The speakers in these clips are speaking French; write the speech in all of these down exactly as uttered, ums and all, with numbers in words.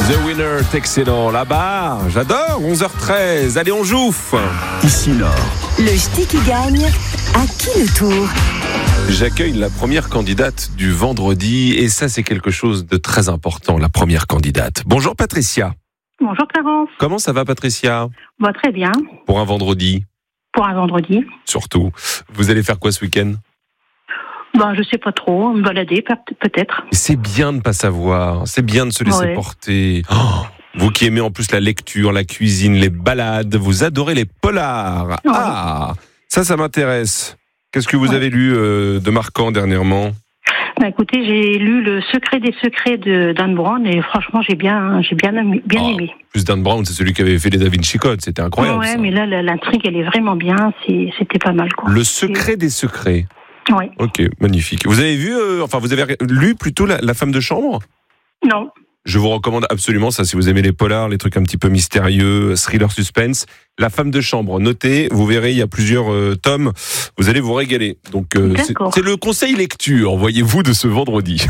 The Winner Takes It All, là-bas, j'adore, onze heures treize, allez on jouffe. Ici Nord. Le ch'ti qui gagne, à qui le tour? J'accueille la première candidate du vendredi et ça c'est quelque chose de très important, la première candidate. Bonjour Patricia. Bonjour Clarence. Comment ça va Patricia? Bah, très bien, Pour un vendredi, pour un vendredi. surtout. Vous allez faire quoi ce week-end? Bah, je sais pas trop, me balader peut- peut-être. Et c'est bien de ne pas savoir, c'est bien de se laisser Ouais. porter. Oh, vous qui aimez en plus la lecture, la cuisine, les balades, vous adorez les polars. Ouais. Ah, ça, ça m'intéresse. Qu'est-ce que vous Ouais. avez lu euh, de marquant dernièrement? Bah, écoutez, j'ai lu Le secret des secrets de Dan Brown et franchement, j'ai bien, j'ai bien, aimé- bien Oh, aimé. Plus Dan Brown, c'est celui qui avait fait les Da Vinci Code, c'était incroyable. ouais, ça. mais là, la- l'intrigue, elle est vraiment bien. C'est, c'était pas mal, quoi. Le secret des secrets. Ouais. Ok, magnifique. Vous avez vu, euh, enfin, vous avez lu plutôt la, la femme de chambre? Non. Je vous recommande absolument ça si vous aimez les polars, les trucs un petit peu mystérieux, thriller suspense. La femme de chambre, notez, vous verrez, il y a plusieurs euh, tomes, vous allez vous régaler. Donc euh, c'est, D'accord. c'est le conseil lecture, voyez-vous, de ce vendredi.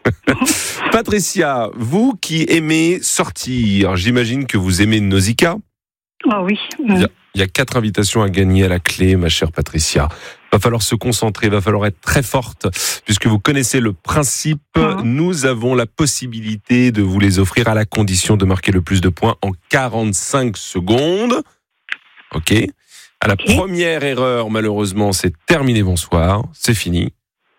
Patricia, vous qui aimez sortir, j'imagine que vous aimez Nausicaa. Ah oui. Il y, a, il y a quatre invitations à gagner à la clé, ma chère Patricia. Va falloir se concentrer, va falloir être très forte, puisque vous connaissez le principe. Mhm. Nous avons la possibilité de vous les offrir à la condition de marquer le plus de points en quarante-cinq secondes. Ok. À la Ok. première erreur, malheureusement, c'est terminé, bonsoir, c'est fini.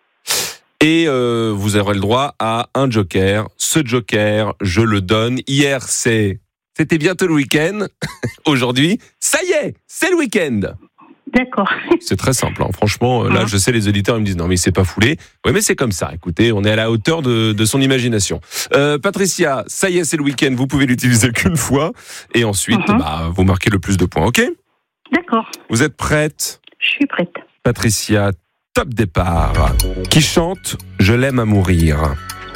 Et euh, vous aurez le droit à un joker. Ce joker, je le donne. Hier, c'est... C'était bientôt le week-end. Aujourd'hui, ça y est, c'est le week-end. D'accord. C'est très simple, hein. Franchement, là, je sais, les auditeurs ils me disent non, mais c'est pas foulé. Oui, mais c'est comme ça. Écoutez, on est à la hauteur de, de son imagination. Euh, Patricia, ça y est, c'est le week-end. Vous pouvez l'utiliser qu'une fois, et ensuite, Mhm. bah, vous marquez le plus de points. Ok? D'accord. Vous êtes prête, Je suis prête. Patricia? Top départ. Qui chante Je l'aime à mourir?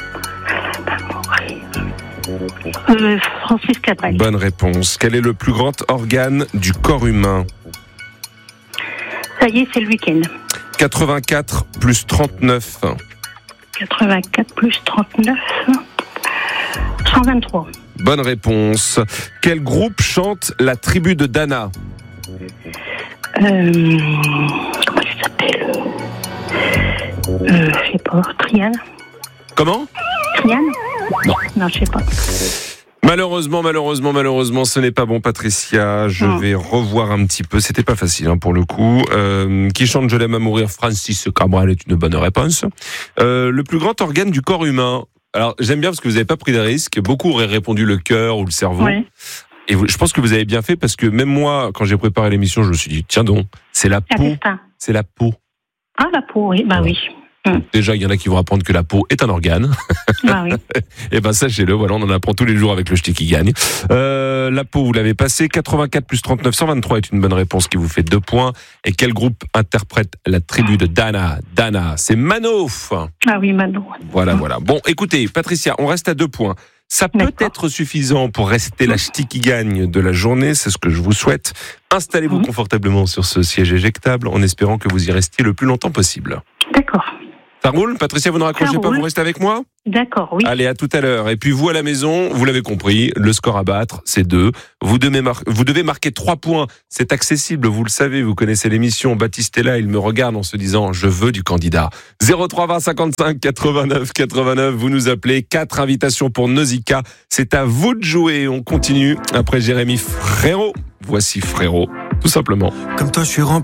Euh, Francis Cabrel. Bonne réponse. Quel est le plus grand organe du corps humain? Ça y est, c'est le week-end. quatre-vingt-quatre plus trente-neuf. quatre-vingt-quatre plus trente-neuf. cent vingt-trois. Bonne réponse. Quel groupe chante La tribu de Dana? Euh, comment ça s'appelle euh, Je sais pas. Triane. Comment? Triane. Non. Non, je sais pas. Malheureusement, malheureusement, malheureusement, ce n'est pas bon, Patricia. Je Non. vais revoir un petit peu. C'était pas facile, hein, pour le coup. Euh, qui chante Je l'aime à mourir? Francis Cabrel est une bonne réponse. Euh, le plus grand organe du corps humain. Alors, j'aime bien parce que vous n'avez pas pris de risque. Beaucoup auraient répondu le cœur ou le cerveau. Ouais. Et vous- je pense que vous avez bien fait parce que même moi, quand j'ai préparé l'émission, je me suis dit, tiens donc, c'est la peau. Intestin. C'est la peau. Ah, la peau, oui. Bah oui. Déjà, il y en a qui vont apprendre que la peau est un organe. Bah oui. Eh ben, sachez-le, voilà, on en apprend tous les jours avec le ch'ti qui gagne. Euh, la peau, vous l'avez passé. quatre-vingt-quatre plus trente-neuf, cent vingt-trois est une bonne réponse qui vous fait deux points. Et quel groupe interprète la tribu de Dana? Dana, c'est Manouf. Ah oui, Mano. Voilà, voilà. Bon, écoutez, Patricia, on reste à deux points. Ça peut D'accord. être suffisant pour rester la ch'ti qui gagne de la journée, c'est ce que je vous souhaite. Installez-vous Mhm. confortablement sur ce siège éjectable en espérant que vous y restiez le plus longtemps possible. D'accord. Ça roule? Patricia, vous ne raccrochez Ça pas, roule. vous restez avec moi? D'accord, oui. Allez, à tout à l'heure. Et puis vous à la maison, vous l'avez compris, le score à battre, c'est deux. Vous devez, mar- vous devez marquer trois points. C'est accessible, vous le savez, vous connaissez l'émission. Baptiste est là, il me regarde en se disant, je veux du candidat. zéro trois vingt cinquante-cinq quatre-vingt-neuf quatre-vingt-neuf, vous nous appelez. Quatre invitations pour Nausicaa. C'est à vous de jouer. On continue après Jérémy Frérot. Voici Frérot, tout simplement. Comme toi, je suis rempli.